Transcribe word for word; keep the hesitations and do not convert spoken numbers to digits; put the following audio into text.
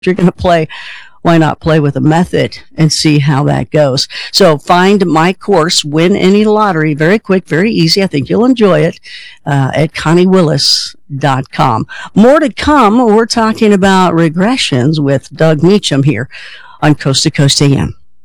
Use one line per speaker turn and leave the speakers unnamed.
you're going to play, why not play with a method and see how that goes? So find my course, Win Any Lottery, very quick, very easy. I think you'll enjoy it, uh, at connie willis dot com. More to come. We're talking about regressions with Doug Meacham here on Coast to Coast A M.